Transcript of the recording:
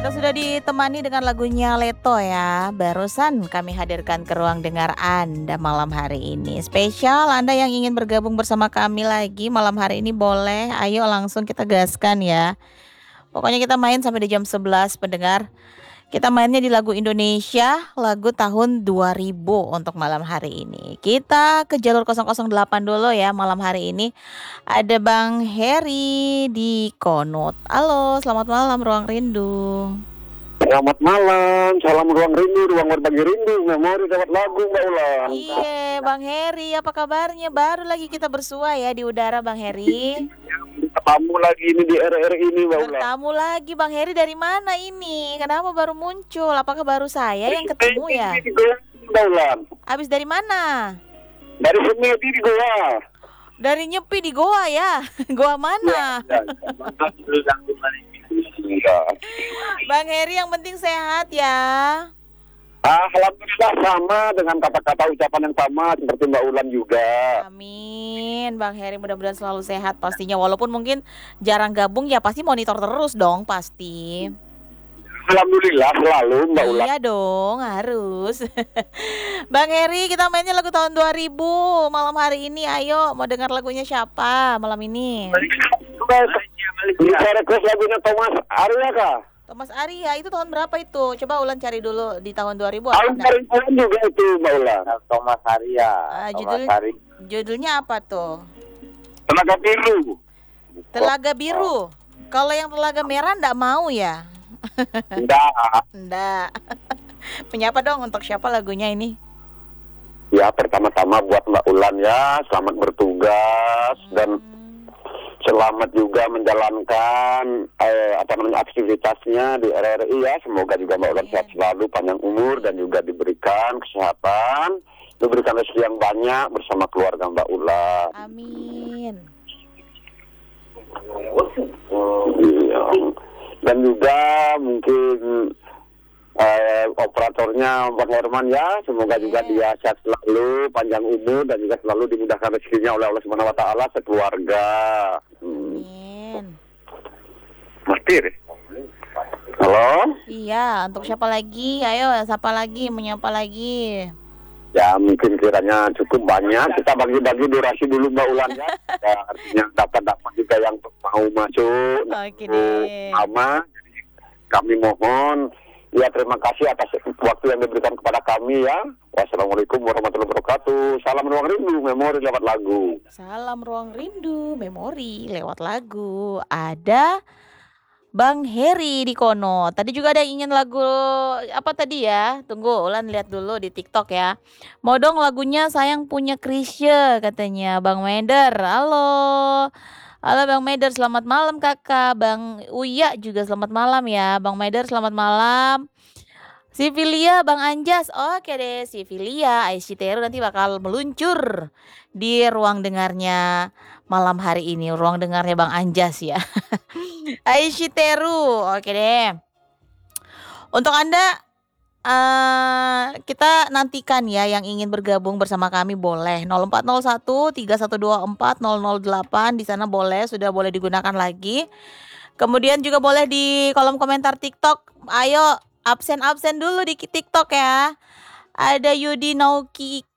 Kita sudah ditemani dengan lagunya Leto ya. Barusan kami hadirkan ke ruang dengar Anda malam hari ini. Spesial Anda yang ingin bergabung bersama kami lagi malam hari ini boleh. Ayo langsung kita gaskan ya. Pokoknya kita main sampai di jam 11 pendengar. Kita mainnya di lagu Indonesia, lagu tahun 2000 untuk malam hari ini. Kita ke jalur 008 dulu ya malam hari ini. Ada Bang Heri di Konut. Halo, selamat malam Ruang Rindu. Selamat malam, salam ruang rindu, ruang berbagi rindu, memori dapat lagu Mbak Ulan. Iya, Bang Heri, apa kabarnya? Baru lagi kita bersua ya di udara Bang Heri. Tamu lagi ini di RRI ini Mbak Ulan. Bertamu lagi Bang Heri dari mana ini? Kenapa baru muncul? Apakah baru saya yang ketemu ya? Mbak Ulan. Habis dari mana? Dari Semedi di Goa. Dari nyepi di goa ya? Goa mana? Iya. Bang Heri yang penting sehat ya. Alhamdulillah sama dengan kata-kata ucapan yang sama seperti Mbak Ulan juga. Amin. Bang Heri mudah-mudahan selalu sehat pastinya. Walaupun mungkin jarang gabung ya pasti monitor terus dong pasti. Alhamdulillah selalu Mbak Ulan. Iya dong harus. Bang Heri kita mainnya lagu tahun 2000 malam hari ini. Ayo mau dengar lagunya siapa malam ini? Bisa request lagunya Thomas Arya kah? Thomas Arya itu tahun berapa itu? Coba Ulan cari dulu di tahun 2000 ada Tahun nggak? 2000 juga itu Mbak Ulan. Thomas Arya. Judulnya apa tuh? Tenaga biru. Telaga Biru. Kalau yang Telaga Merah nggak mau ya? Enggak. Nggak. Menyapa dong untuk siapa lagunya ini? Ya pertama-tama buat Mbak Ulan ya, selamat bertugas dan selamat juga menjalankan aktivitasnya di RRI ya. Semoga juga Mbak Ulan sehat selalu, panjang umur dan juga diberikan kesehatan, diberikan rezeki yang banyak bersama keluarga Mbak Ulan. Amin. Iya. Dan juga mungkin operatornya Bang Herman ya, semoga juga dia sehat selalu, panjang umur dan juga selalu dimudahkan rezekinya oleh Allah Subhanahu wa taala sekeluarga. Amin. Martir. Halo? Iya, untuk siapa lagi? Ayo, siapa lagi? Menyapa lagi? Ya mungkin kiranya cukup banyak. Kita bagi-bagi durasi dulu Mbak Ulan ya. Ya artinya dapat juga yang mau masuk. Oke deh. Sama. Kami mohon ya terima kasih atas waktu yang diberikan kepada kami ya. Wassalamualaikum warahmatullahi wabarakatuh. Salam ruang rindu, memori lewat lagu. Salam ruang rindu, memori lewat lagu. Ada Bang Heri di Kono. Tadi juga ada yang ingin lagu apa tadi ya? Tunggu, Ulan lihat dulu di TikTok ya. Mau dong lagunya Sayang Punya Krisye katanya Bang Meder. Halo. Halo Bang Meder, selamat malam Kakak. Bang Uya juga selamat malam ya. Bang Meder selamat malam. Sivilia, Bang Anjas, oke deh Sivilia, Aisyiteru nanti bakal meluncur di ruang dengarnya malam hari ini, ruang dengarnya Bang Anjas ya. Aisyiteru, oke deh. Untuk Anda kita nantikan ya yang ingin bergabung bersama kami boleh 0401 3124 008 di sana sudah boleh digunakan lagi. Kemudian juga boleh di kolom komentar TikTok. Ayo absen dulu di TikTok ya. Ada Yudi